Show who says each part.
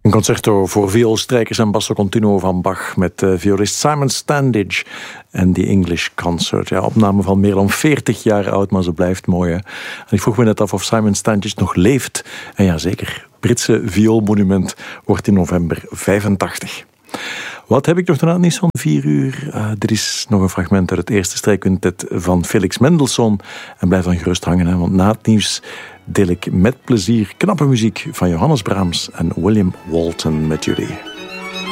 Speaker 1: Een concerto voor vioolstrijkers en basso continuo van Bach met violist Simon Standage en The English Concert. Ja, opname van meer dan 40 jaar oud, maar ze blijft mooi. Hè? En ik vroeg me net af of Simon Standage nog leeft. En ja, zeker. Britse vioolmonument wordt in november 85. Wat heb ik nog na het nieuws van 4 uur? Er is nog een fragment uit het eerste strijkquintet van Felix Mendelssohn. En blijf dan gerust hangen, hè, want na het nieuws deel ik met plezier knappe muziek van Johannes Brahms en William Walton met jullie.